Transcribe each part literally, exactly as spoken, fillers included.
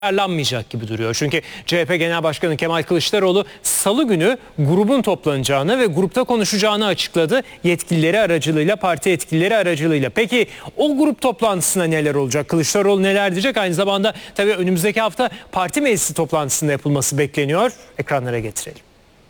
ayarlanmayacak gibi duruyor. Çünkü C H P Genel Başkanı Kemal Kılıçdaroğlu salı günü grubun toplanacağını ve grupta konuşacağını açıkladı. Yetkilileri aracılığıyla, parti yetkilileri aracılığıyla. Peki o grup toplantısında neler olacak? Kılıçdaroğlu neler diyecek? Aynı zamanda tabii önümüzdeki hafta parti meclisi toplantısında yapılması bekleniyor. Ekranlara getirelim.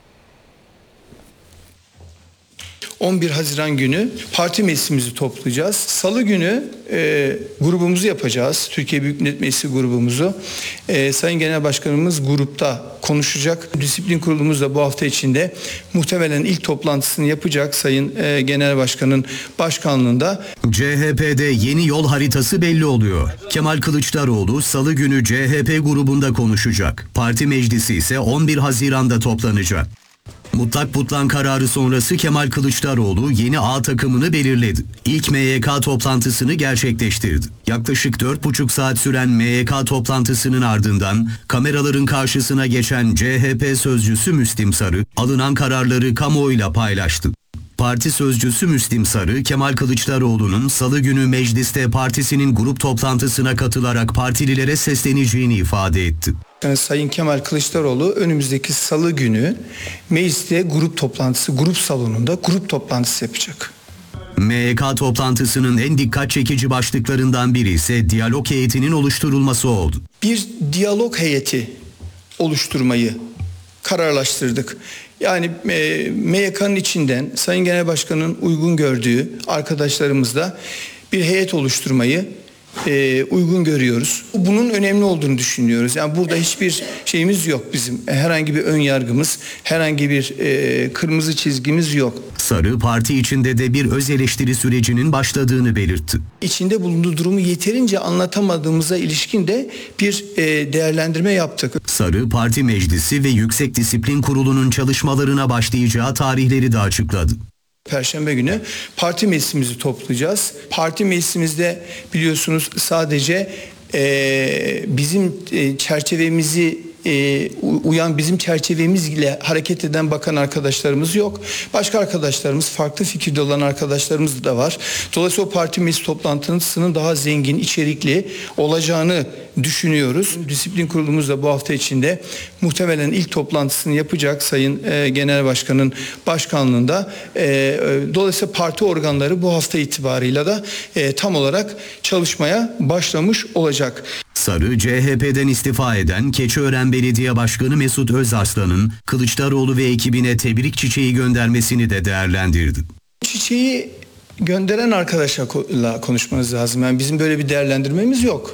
on bir Haziran günü parti meclisimizi toplayacağız. Salı günü e, grubumuzu yapacağız. Türkiye Büyük Millet Meclisi grubumuzu. E, Sayın Genel Başkanımız grupta konuşacak. Disiplin Kurulumuz da bu hafta içinde muhtemelen ilk toplantısını yapacak Sayın e, Genel Başkan'ın başkanlığında. C H P'de yeni yol haritası belli oluyor. Kemal Kılıçdaroğlu Salı günü C H P grubunda konuşacak. Parti meclisi ise on bir Haziran'da toplanacak. Mutlak butlan kararı sonrası Kemal Kılıçdaroğlu yeni A takımını belirledi. İlk M Y K toplantısını gerçekleştirdi. Yaklaşık dört buçuk saat süren M Y K toplantısının ardından kameraların karşısına geçen C H P sözcüsü Müslim Sarı alınan kararları kamuoyuyla paylaştı. Parti sözcüsü Müslim Sarı, Kemal Kılıçdaroğlu'nun Salı günü mecliste partisinin grup toplantısına katılarak partililere sesleneceğini ifade etti. Yani Sayın Kemal Kılıçdaroğlu önümüzdeki Salı günü mecliste grup toplantısı, grup salonunda grup toplantısı yapacak. M Y K toplantısının en dikkat çekici başlıklarından biri ise diyalog heyetinin oluşturulması oldu. Bir diyalog heyeti oluşturmayı kararlaştırdık. Yani e, M Y K'nın içinden Sayın Genel Başkan'ın uygun gördüğü arkadaşlarımızla bir heyet oluşturmayı e, uygun görüyoruz. Bunun önemli olduğunu düşünüyoruz. Yani burada hiçbir şeyimiz yok bizim. Herhangi bir ön yargımız, herhangi bir e, kırmızı çizgimiz yok. Sarı, parti içinde de bir öz eleştiri sürecinin başladığını belirtti. İçinde bulunduğu durumu yeterince anlatamadığımıza ilişkin de bir e, değerlendirme yaptık. Sarı, parti meclisi ve Yüksek Disiplin Kurulu'nun çalışmalarına başlayacağı tarihleri de açıkladı. Perşembe günü parti meclisimizi toplayacağız. Parti meclisimizde biliyorsunuz sadece e, bizim e, çerçevemizi e, uyan bizim çerçevemizle hareket eden bakan arkadaşlarımız yok. Başka arkadaşlarımız, farklı fikirde olan arkadaşlarımız da var. Dolayısıyla o parti meclis toplantısının daha zengin, içerikli olacağını düşünüyoruz. Disiplin Kurulumuz da bu hafta içinde muhtemelen ilk toplantısını yapacak Sayın e, Genel Başkan'ın başkanlığında. E, e, dolayısıyla parti organları bu hafta itibarıyla da e, tam olarak çalışmaya başlamış olacak. Sarı, C H P'den istifa eden Keçiören Belediye Başkanı Mesut Özarslan'ın Kılıçdaroğlu ve ekibine tebrik çiçeği göndermesini de değerlendirdi. Çiçeği gönderen arkadaşla konuşmanız lazım. Yani bizim böyle bir değerlendirmemiz yok.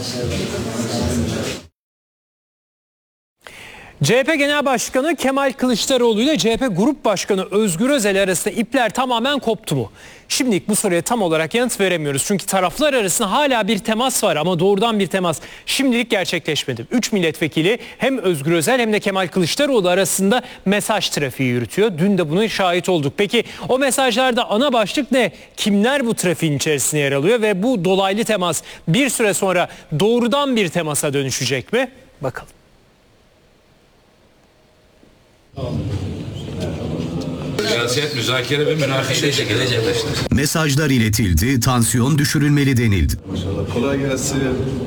C H P Genel Başkanı Kemal Kılıçdaroğlu ile C H P Grup Başkanı Özgür Özel arasında ipler tamamen koptu mu? Şimdilik bu soruya tam olarak yanıt veremiyoruz. Çünkü taraflar arasında hala bir temas var ama doğrudan bir temas şimdilik gerçekleşmedi. Üç milletvekili hem Özgür Özel hem de Kemal Kılıçdaroğlu arasında mesaj trafiği yürütüyor. Dün de buna şahit olduk. Peki o mesajlarda ana başlık ne? Kimler bu trafiğin içerisinde yer alıyor ve bu dolaylı temas bir süre sonra doğrudan bir temasa dönüşecek mi? Bakalım. Siyaset, müzakere ve münakaşa şekilde gerçekleşti. Mesajlar iletildi, tansiyon düşürülmeli denildi. Kolay gelsin.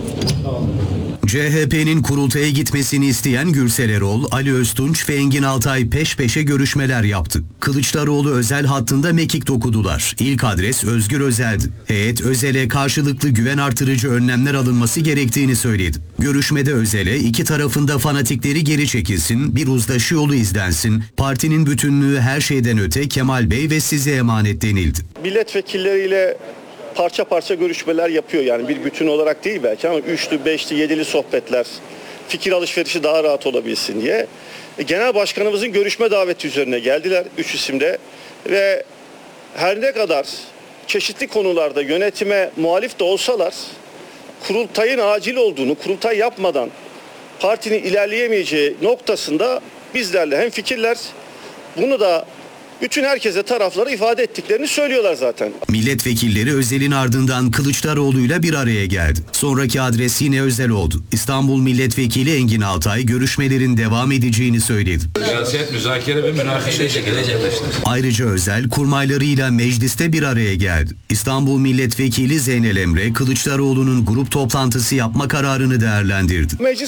C H P'nin kurultaya gitmesini isteyen Gürsel Erol, Ali Öztunç ve Engin Altay peş peşe görüşmeler yaptı. Kılıçdaroğlu özel hattında mekik dokudular. İlk adres Özgür Özel'di. Heyet Özel'e karşılıklı güven artırıcı önlemler alınması gerektiğini söyledi. Görüşmede Özel'e iki tarafında fanatikleri geri çekilsin, bir uzlaşı yolu izlensin, partinin bütünlüğü her şeyden öte Kemal Bey ve size emanet denildi. Milletvekilleriyle parça parça görüşmeler yapıyor, yani bir bütün olarak değil belki ama üçlü, beşli, yedili sohbetler, fikir alışverişi daha rahat olabilsin diye. Genel Başkanımızın görüşme daveti üzerine geldiler üç isimde ve her ne kadar çeşitli konularda yönetime muhalif de olsalar kurultayın acil olduğunu, kurultay yapmadan partinin ilerleyemeyeceği noktasında bizlerle hemfikirler. Bunu da bütün herkese tarafları ifade ettiklerini söylüyorlar zaten. Milletvekilleri Özel'in ardından Kılıçdaroğlu'yla bir araya geldi. Sonraki adres yine Özel oldu. İstanbul Milletvekili Engin Altay görüşmelerin devam edeceğini söyledi. Siyaset, müzakere ve münakaşa şekilde gerçekleşti. Ayrıca Özel kurmaylarıyla mecliste bir araya geldi. İstanbul Milletvekili Zeynel Emre Kılıçdaroğlu'nun grup toplantısı yapma kararını değerlendirdi. Meclis